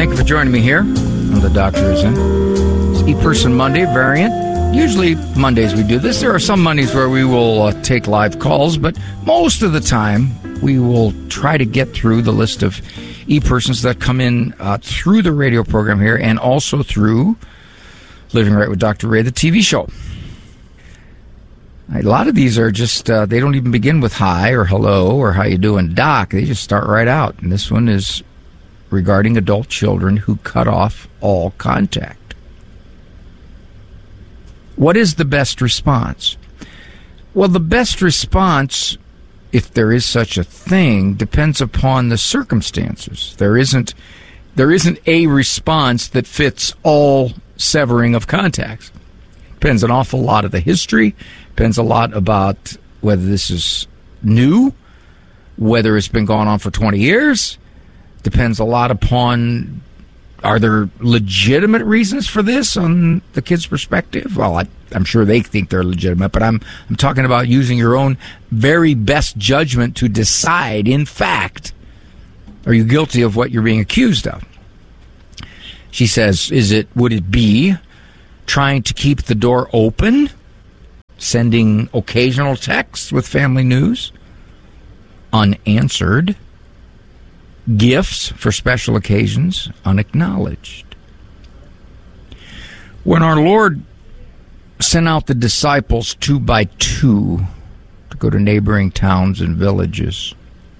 Thank you for joining me here on The Doctor Is In. It's ePerson Monday variant. Usually Mondays we do this. There are some Mondays where we will take live calls, but most of the time we will try to get through the list of ePersons that come in through the radio program here and also through Living Right with Dr. Ray, the TV show. A lot of these are just, they don't even begin with hi or hello or how you doing, doc. They just start right out. And this one is regarding adult children who cut off all contact. What is the best response? Well, the best response, if there is such a thing, depends upon the circumstances. There isn't a response that fits all severing of contacts. Depends an awful lot of the history. Depends a lot about whether this is new, whether it's been going on for 20 years. Depends a lot upon, are there legitimate reasons for this on the kid's perspective? Well, I'm sure they think they're legitimate, but I'm talking about using your own very best judgment to decide, in fact, are you guilty of what you're being accused of? She says, would it be trying to keep the door open? Sending occasional texts with family news, unanswered, gifts for special occasions, unacknowledged. When our Lord sent out the disciples 2 by 2 to go to neighboring towns and villages,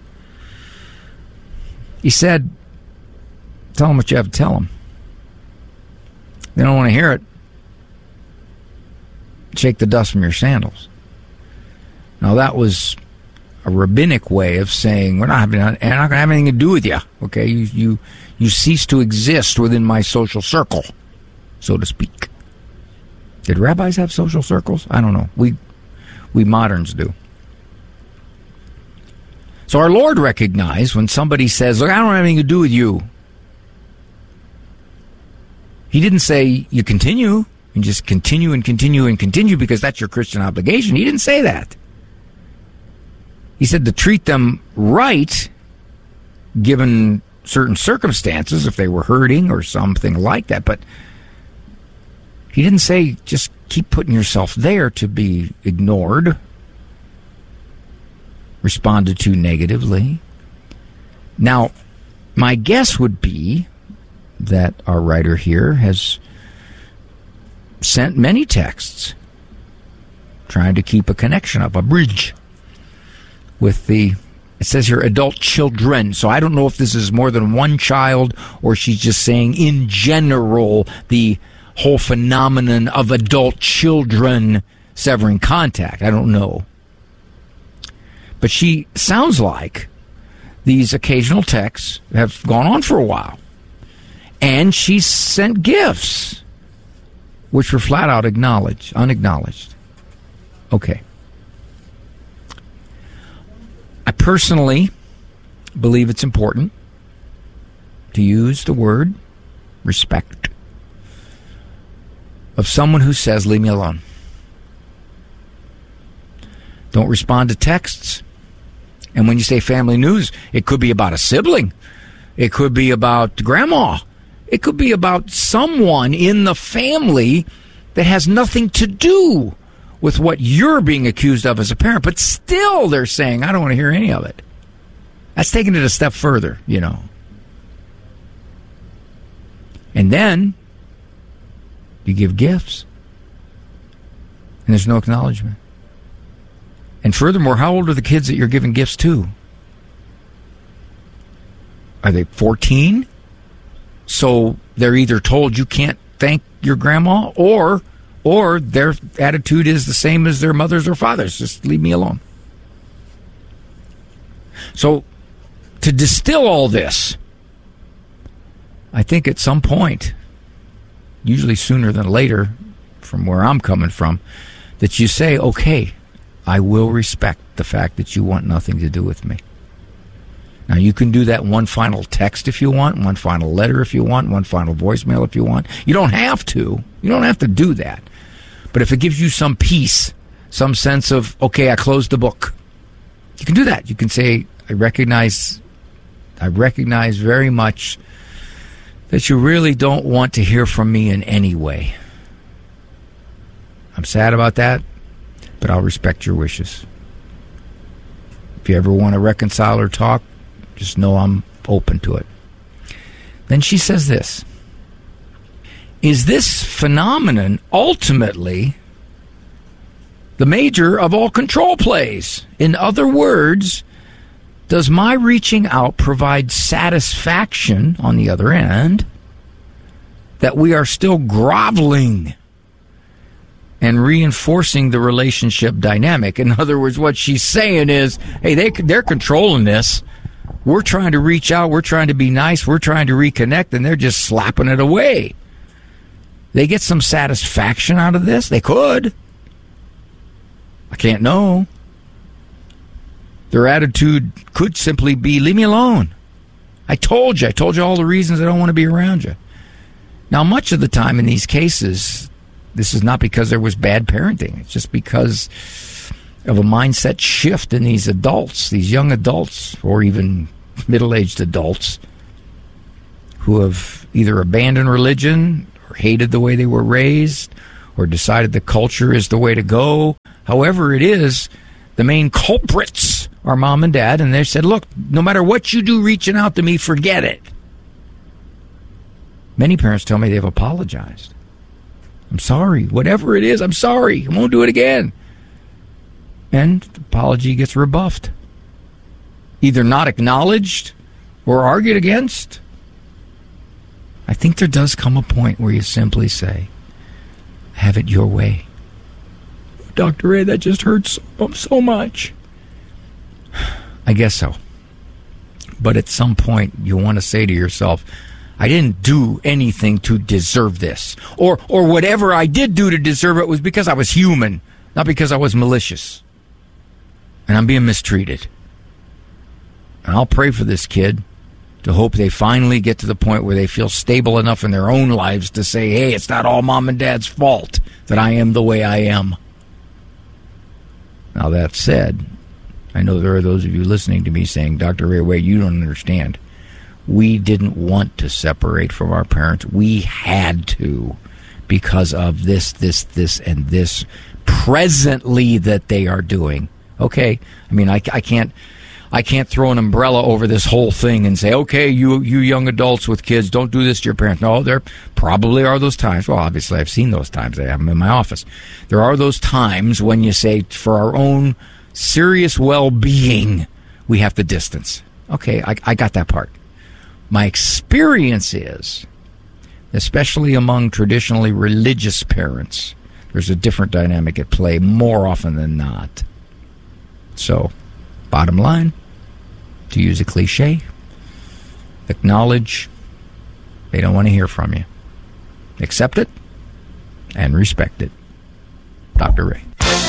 he said, tell them what you have to tell them. They don't want to hear it. Shake the dust from your sandals. Now, that was a rabbinic way of saying, we're not going to have anything to do with you. Okay, you cease to exist within my social circle, so to speak. Did rabbis have social circles? I don't know. We moderns do. So our Lord recognized when somebody says, look, I don't have anything to do with you. He didn't say, you continue. And just continue and continue and continue because that's your Christian obligation. He didn't say that. He said to treat them right, given certain circumstances, if they were hurting or something like that. But he didn't say just keep putting yourself there to be ignored, responded to negatively. Now, my guess would be that our writer here has sent many texts trying to keep a connection up, a bridge with it says here adult children. So I don't know if this is more than one child or she's just saying in general the whole phenomenon of adult children severing contact. I don't know. But she sounds like these occasional texts have gone on for a while. And she's sent gifts which were flat out unacknowledged. Okay. I personally believe it's important to use the word respect of someone who says, leave me alone. Don't respond to texts. And when you say family news, it could be about a sibling. It could be about grandma. It could be about someone in the family that has nothing to do with what you're being accused of as a parent. But still they're saying, I don't want to hear any of it. That's taking it a step further, you know. And then you give gifts. And there's no acknowledgement. And furthermore, how old are the kids that you're giving gifts to? Are they 14? So they're either told you can't thank your grandma or their attitude is the same as their mothers or fathers. Just leave me alone. So to distill all this, I think at some point, usually sooner than later, from where I'm coming from, that you say, okay, I will respect the fact that you want nothing to do with me. Now, you can do that one final text if you want, one final letter if you want, one final voicemail if you want. You don't have to. You don't have to do that. But if it gives you some peace, some sense of, okay, I closed the book, you can do that. You can say, I recognize very much that you really don't want to hear from me in any way. I'm sad about that, but I'll respect your wishes. If you ever want to reconcile or talk, just know I'm open to it. Then she says this: is this phenomenon ultimately the major of all control plays? In other words, does my reaching out provide satisfaction on the other end that we are still groveling and reinforcing the relationship dynamic? In other words, what she's saying is, hey, they're controlling this. We're trying to reach out. We're trying to be nice. We're trying to reconnect, and they're just slapping it away. They get some satisfaction out of this? They could. I can't know. Their attitude could simply be, leave me alone. I told you all the reasons I don't want to be around you. Now, much of the time in these cases, this is not because there was bad parenting. It's just because of a mindset shift in these adults, these young adults, or even middle-aged adults who have either abandoned religion or hated the way they were raised or decided the culture is the way to go. However it is, the main culprits are mom and dad, and they said, look, no matter what you do reaching out to me, forget it. Many parents tell me they've apologized. I'm sorry. Whatever it is, I'm sorry. I won't do it again. And the apology gets rebuffed. Either not acknowledged or argued against. I think there does come a point where you simply say, have it your way. Dr. Ray, that just hurts so much. I guess so. But at some point, you want to say to yourself, I didn't do anything to deserve this. Or whatever I did do to deserve it was because I was human, not because I was malicious. And I'm being mistreated. And I'll pray for this kid to hope they finally get to the point where they feel stable enough in their own lives to say, hey, it's not all mom and dad's fault that I am the way I am. Now, that said, I know there are those of you listening to me saying, Dr. Ray, wait, you don't understand. We didn't want to separate from our parents. We had to because of this, and this presently that they are doing. Okay, I mean, I can't throw an umbrella over this whole thing and say, okay, you young adults with kids, don't do this to your parents. No, there probably are those times. Well, obviously, I've seen those times. I have them in my office. There are those times when you say, for our own serious well-being, we have to distance. Okay, I got that part. My experience is, especially among traditionally religious parents, there's a different dynamic at play more often than not. So, bottom line, to use a cliche, acknowledge they don't want to hear from you. Accept it and respect it. Dr. Ray.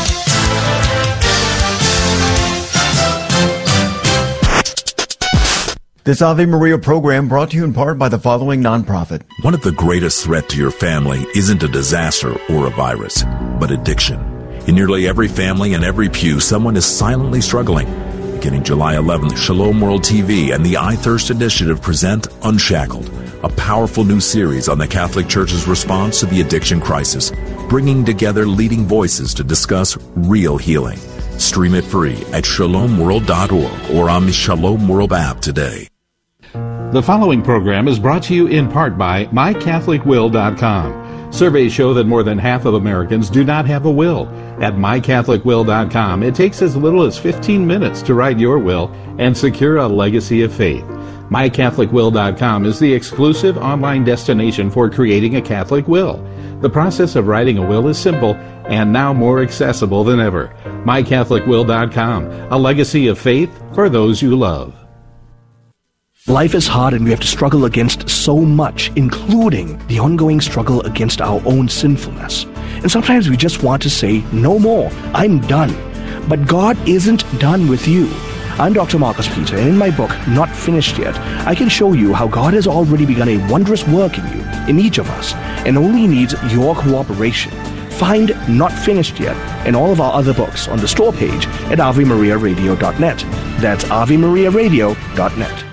This Ave Maria program brought to you in part by the following nonprofit. One of the greatest threats to your family isn't a disaster or a virus, but addiction. In nearly every family and every pew, someone is silently struggling. Beginning July 11th, Shalom World TV and the I Thirst Initiative present Unshackled, a powerful new series on the Catholic Church's response to the addiction crisis, bringing together leading voices to discuss real healing. Stream it free at shalomworld.org or on the Shalom World app today. The following program is brought to you in part by MyCatholicWill.com. Surveys show that more than half of Americans do not have a will. At MyCatholicWill.com, it takes as little as 15 minutes to write your will and secure a legacy of faith. MyCatholicWill.com is the exclusive online destination for creating a Catholic will. The process of writing a will is simple and now more accessible than ever. MyCatholicWill.com, a legacy of faith for those you love. Life is hard and we have to struggle against so much, including the ongoing struggle against our own sinfulness. And sometimes we just want to say, no more, I'm done. But God isn't done with you. I'm Dr. Marcus Peter, and in my book, Not Finished Yet, I can show you how God has already begun a wondrous work in you, in each of us, and only needs your cooperation. Find Not Finished Yet and all of our other books on the store page at AveMariaRadio.net. That's AveMariaRadio.net.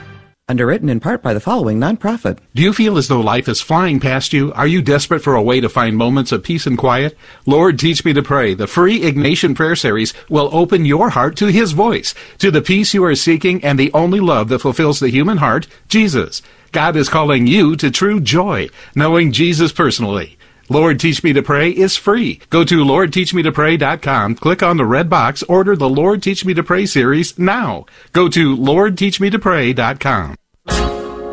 Underwritten in part by the following nonprofit. Do you feel as though life is flying past you? Are you desperate for a way to find moments of peace and quiet? Lord, Teach Me to Pray, the free Ignatian Prayer Series, will open your heart to His voice, to the peace you are seeking and the only love that fulfills the human heart, Jesus. God is calling you to true joy, knowing Jesus personally. Lord, Teach Me to Pray is free. Go to LordTeachMeToPray.com, click on the red box, order the Lord, Teach Me to Pray series now. Go to LordTeachMeToPray.com.